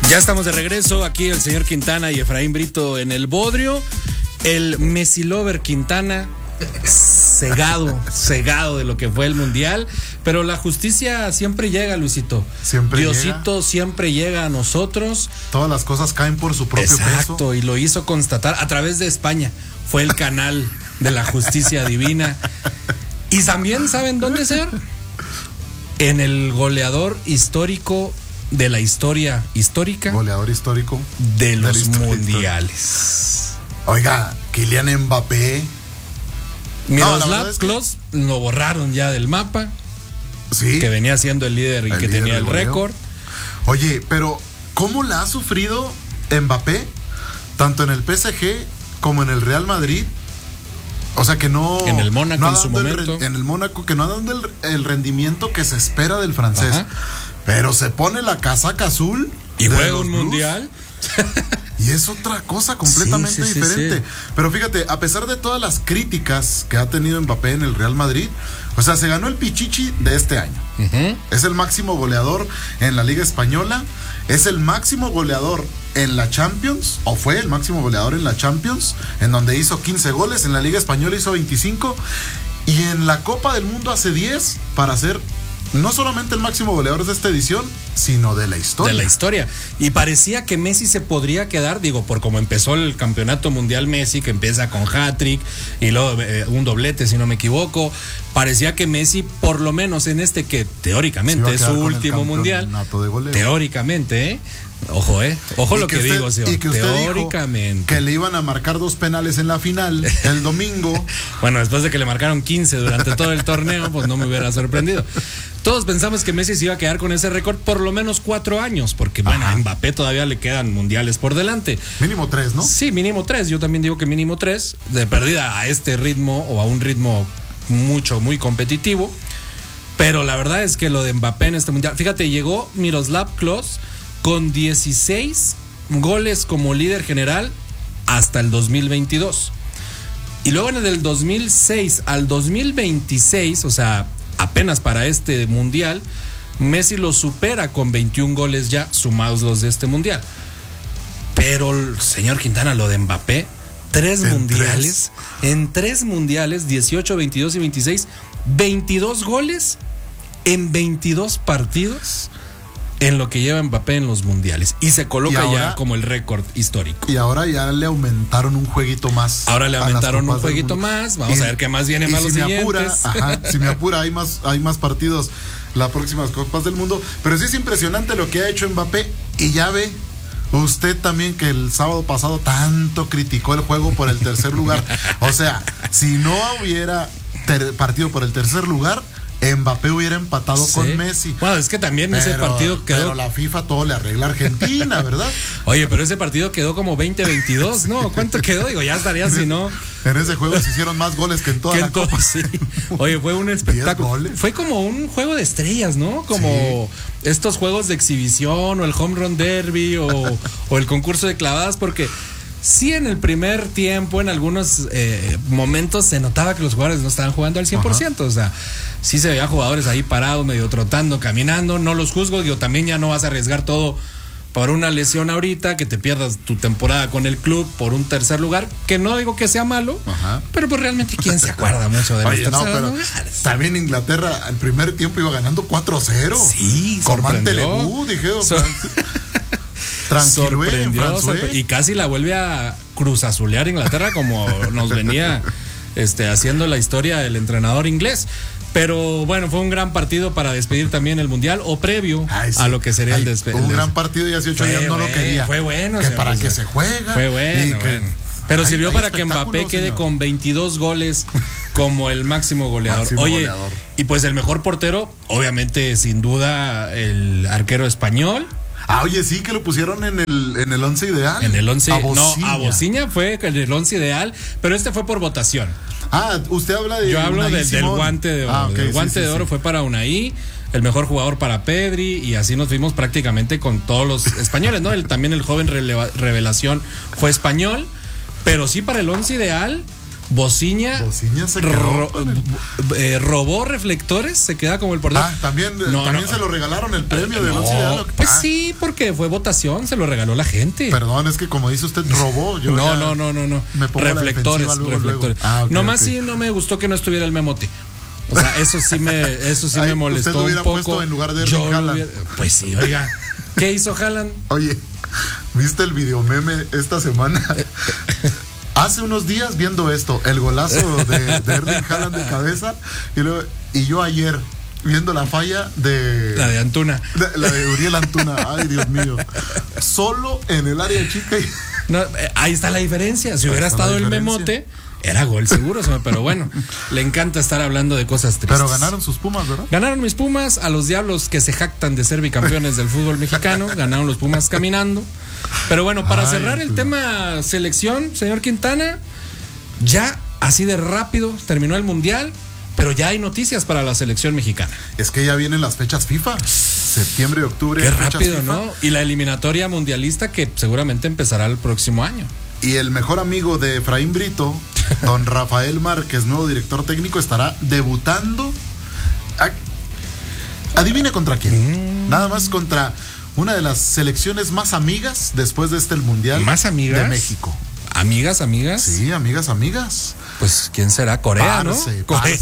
Ya estamos de regreso, aquí el señor Quintana y Efraín Brito en el bodrio. El Messi Lover Quintana, cegado de lo que fue el Mundial. Pero la justicia siempre llega, Luisito. Siempre Diosito llega. Siempre llega a nosotros. Todas las cosas caen por su propio peso. Exacto, y lo hizo constatar a través de España. Fue el canal de la justicia divina. Y también, ¿saben dónde ser? En el goleador histórico de la historia histórica. Goleador histórico de los mundiales. Oiga, Kylian Mbappé. Miroslav Klose lo borraron ya del mapa. Sí. Que venía siendo el líder y que tenía el récord. Oye, pero ¿cómo la ha sufrido Mbappé? Tanto en el PSG como en el Real Madrid. O sea que no. En el Mónaco en su momento. En el Mónaco, que no ha dado el rendimiento que se espera del francés. Ajá. Pero se pone la casaca azul y juega un mundial. Y es otra cosa completamente diferente. Sí. Pero fíjate, a pesar de todas las críticas que ha tenido Mbappé en el Real Madrid, o sea, se ganó el Pichichi de este año. Es el máximo goleador en la Liga Española. Es el máximo goleador en la Champions, o fue el máximo goleador en la Champions, en donde hizo 15 goles. En la Liga Española hizo 25. Y en la Copa del Mundo hace 10 para ser no solamente el máximo goleador de esta edición, sino de la historia. De la historia. Y parecía que Messi se podría quedar, digo, por como empezó el campeonato mundial Messi, que empieza con hat-trick y luego un doblete, si no me equivoco. Parecía que Messi, por lo menos en este que teóricamente es su último mundial, teóricamente, ojo lo que digo, señor. Y que usted teóricamente dijo que le iban a marcar 2 penales en la final el domingo. Bueno, después de que le marcaron 15 durante todo el torneo, pues no me hubiera sorprendido. Todos pensamos que Messi se iba a quedar con ese récord por lo menos 4 años, porque bueno, a Mbappé todavía le quedan mundiales por delante. Mínimo 3, ¿no? Sí, mínimo 3. Yo también digo que mínimo 3, de perdida a este ritmo o a un ritmo muy competitivo. Pero la verdad es que lo de Mbappé en este mundial, fíjate, llegó Miroslav Klose con 16 goles como líder general hasta el 2022. Y luego en el 2006 al 2026, o sea, apenas para este mundial, Messi lo supera con 21 goles ya sumados los de este mundial. Pero, señor Quintana, lo de Mbappé, 3 mundiales, en 3 mundiales, 18, 22 y 26, 22 goles en 22 partidos en lo que lleva Mbappé en los mundiales. Y se coloca ya como el récord histórico. Y ahora ya le aumentaron un jueguito más. Ahora le aumentaron un jueguito más. Vamos a ver qué más viene más los siguientes. Si me apura, hay más partidos las próximas Copas del Mundo. Pero sí es impresionante lo que ha hecho Mbappé. Y ya ve usted también que el sábado pasado tanto criticó el juego por el tercer lugar. O sea, si no hubiera partido por el tercer lugar, Mbappé hubiera empatado con Messi. Bueno, es que también ese partido quedó. Pero la FIFA todo le arregla a Argentina, ¿verdad? Oye, pero ese partido quedó como 20-22, ¿no? ¿Cuánto quedó? Digo, ya estaría si no. En ese juego se hicieron más goles que en toda la Copa. Sí. Oye, fue un espectáculo. Fue como un juego de estrellas, ¿no? Como estos juegos de exhibición o el home run derby o el concurso de clavadas, porque sí, en el primer tiempo, en algunos momentos se notaba que los jugadores no estaban jugando al 100%. O sea, sí se veía jugadores ahí parados, medio trotando, caminando. No los juzgo, digo, también ya no vas a arriesgar todo por una lesión ahorita, que te pierdas tu temporada con el club por un tercer lugar, que no digo que sea malo, pero pues realmente quién se acuerda mucho de los terceros lugares. También Inglaterra al primer tiempo iba ganando 4-0. Sí, con Mantelebú, dijeron. Sorprendió, y casi la vuelve a cruzazulear Inglaterra, como nos venía haciendo la historia del entrenador inglés. Pero bueno, fue un gran partido para despedir también el mundial, o previo a lo que sería el despedir. Un gran partido y hace 8 años no lo quería. Fue bueno. Que para que se juega. Fue bueno. Pero sirvió para que Mbappé quede con 22 goles como el máximo goleador. Y pues el mejor portero, obviamente, sin duda, el arquero español. Oye, sí, que lo pusieron en el 11 ideal. En el 11, a Bociña fue en el 11 ideal, pero este fue por votación. Usted habla de. Yo hablo del guante de oro. El guante de oro fue para Unai, el mejor jugador para Pedri, y así nos fuimos prácticamente con todos los españoles, ¿no? También el joven revelación fue español, pero sí para el 11 ideal Bociña se quedó robó reflectores, se queda como el portero. También se lo regalaron el premio del Once Ideal. Pues sí, porque fue votación, se lo regaló la gente. Perdón, es que como dice usted, robó. Yo no. Me pongo reflectores. Luego. Nomás sí no me gustó que no estuviera el Memote. O sea, eso sí me molestó usted lo hubiera un poco. Puesto en lugar de Erling Haaland. Pues sí, oiga. ¿Qué hizo Haaland? Oye, ¿viste el video meme esta semana? Hace unos días viendo esto, el golazo de Erling Haaland de cabeza, y yo ayer viendo la falla de... La de Antuna. La de Uriel Antuna. Ay, Dios mío. Solo en el área chica. No, ahí está la diferencia. Si hubiera estado el Memote, era gol seguro. Pero bueno, le encanta estar hablando de cosas tristes. Pero ganaron sus Pumas, ¿verdad? Ganaron mis Pumas, a los Diablos que se jactan de ser bicampeones del fútbol mexicano. Ganaron los Pumas caminando. Pero bueno, para cerrar el tema selección, señor Quintana, ya así de rápido terminó el Mundial, pero ya hay noticias para la selección mexicana. Es que ya vienen las fechas FIFA, septiembre y octubre. Qué rápido, ¿no? Y la eliminatoria mundialista que seguramente empezará el próximo año. Y el mejor amigo de Efraín Brito, don Rafael Márquez, nuevo director técnico, estará debutando. Adivine contra quién. Nada más contra una de las selecciones más amigas después de el Mundial. ¿Más amigas? De México. ¿Amigas? Sí, amigas. Pues, ¿quién será? ¿Corea, parce.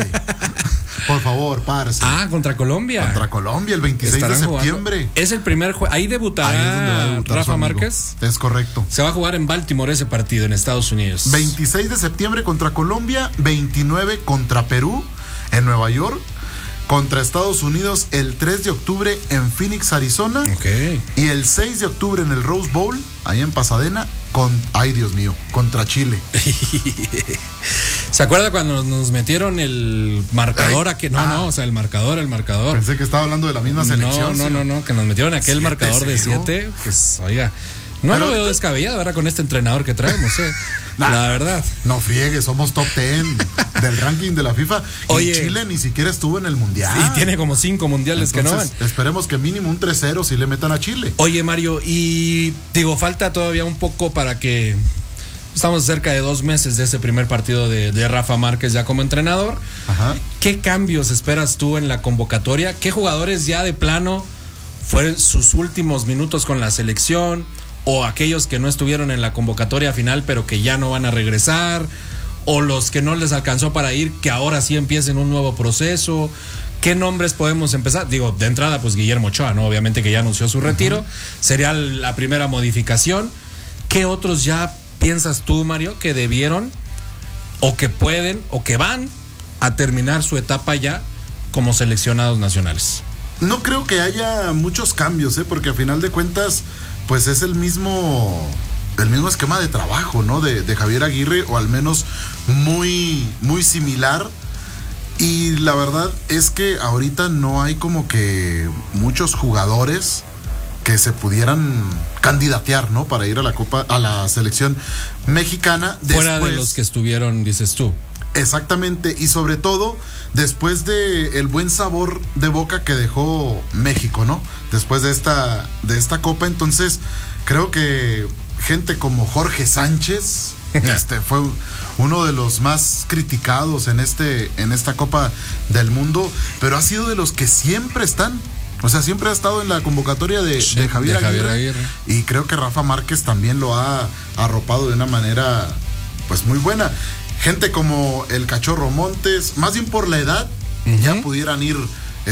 Por favor, parce. Contra Colombia. Contra Colombia, el 26 de septiembre. Jugando. Es el primer juego. Ahí debutará Rafa Márquez. Es correcto. Se va a jugar en Baltimore ese partido, en Estados Unidos. 26 de septiembre contra Colombia, 29 contra Perú, en Nueva York. Contra Estados Unidos el 3 de octubre en Phoenix, Arizona. Okay. Y el 6 de octubre en el Rose Bowl, ahí en Pasadena, ay Dios mío, contra Chile. ¿Se acuerda cuando nos metieron el marcador aquí? O sea, el marcador. Pensé que estaba hablando de la misma selección. No, que nos metieron aquel marcador de 7. Pues, oiga, no lo veo descabellado ahora con este entrenador que traemos, la verdad. No friegue, somos top 10 del ranking de la FIFA. Oye, y Chile ni siquiera estuvo en el Mundial. Y tiene como 5 mundiales. Entonces, que no van. Esperemos que mínimo un 3-0 si le metan a Chile. Oye, Mario, y falta todavía un poco para que... Estamos cerca de 2 meses de ese primer partido de Rafa Márquez ya como entrenador. Ajá. ¿Qué cambios esperas tú en la convocatoria? ¿Qué jugadores ya de plano fueron sus últimos minutos con la selección? ¿O aquellos que no estuvieron en la convocatoria final pero que ya no van a regresar? ¿O los que no les alcanzó para ir, que ahora sí empiecen un nuevo proceso? ¿Qué nombres podemos empezar? Digo, de entrada, pues Guillermo Ochoa, ¿no? Obviamente que ya anunció su retiro. Sería la primera modificación. ¿Qué otros ya piensas tú, Mario, que debieron o que pueden o que van a terminar su etapa ya como seleccionados nacionales? No creo que haya muchos cambios, porque a final de cuentas, pues es el mismo esquema de trabajo, ¿no? De Javier Aguirre, o al menos muy, muy similar. Y la verdad es que ahorita no hay como que muchos jugadores que se pudieran candidatear, ¿no? Para ir a la selección mexicana. Fuera de los que estuvieron, dices tú. Exactamente, y sobre todo después de el buen sabor de boca que dejó México, ¿no? Después de esta copa. Entonces creo que gente como Jorge Sánchez fue uno de los más criticados en esta Copa del Mundo, pero ha sido de los que siempre están. O sea, siempre ha estado en la convocatoria de Javier Aguirre. Y creo que Rafa Márquez también lo ha arropado de una manera pues muy buena. Gente como el Cachorro Montes, más bien por la edad, ya pudieran ir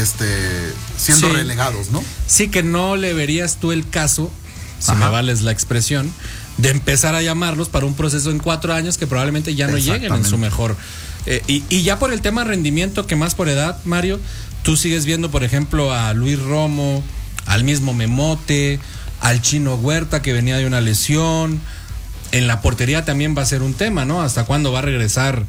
siendo relegados, ¿no? Sí, que no le verías tú el caso, si me vales la expresión, de empezar a llamarlos para un proceso en 4 años que probablemente ya no lleguen en su mejor. Y ya por el tema rendimiento, que más por edad, Mario, tú sigues viendo, por ejemplo, a Luis Romo, al mismo Memote, al Chino Huerta, que venía de una lesión. En la portería también va a ser un tema, ¿no? ¿Hasta cuándo va a regresar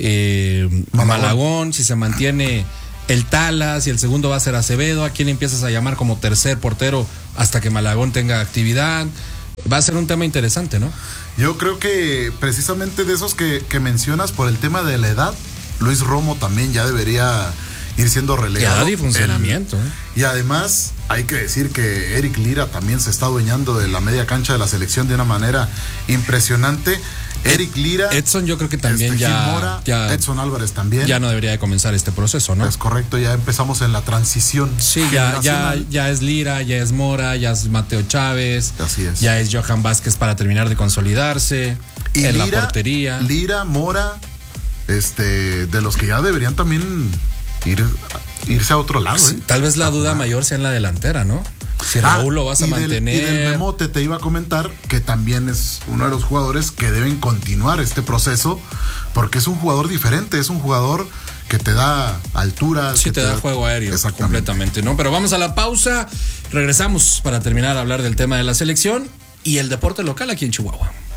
Malagón? Si se mantiene el Tala, si el segundo va a ser Acevedo, ¿a quién empiezas a llamar como tercer portero hasta que Malagón tenga actividad? Va a ser un tema interesante, ¿no? Yo creo que precisamente de esos que mencionas, por el tema de la edad, Luis Romo también ya debería ir siendo relegado. Ya, funcionamiento. Y además hay que decir que Eric Lira también se está adueñando de la media cancha de la selección de una manera impresionante. Eric Lira, Edson, yo creo que también Gil Mora, Edson Álvarez también. Ya no debería de comenzar este proceso, ¿no? Es correcto, ya empezamos en la transición. Sí, ya es Lira, ya es Mora, ya es Mateo Chávez. Así es. Ya es Johan Vázquez para terminar de consolidarse. Y en Lira, la portería. Lira, Mora, de los que ya deberían también irse a otro lado. Sí, tal vez la duda mayor sea en la delantera, ¿no? Si Raúl lo vas a mantener. Y del Memote te iba a comentar que también es uno de los jugadores que deben continuar este proceso, porque es un jugador diferente, es un jugador que te da altura. Sí, te da juego aéreo completamente, ¿no? Pero vamos a la pausa, regresamos para terminar a hablar del tema de la selección y el deporte local aquí en Chihuahua.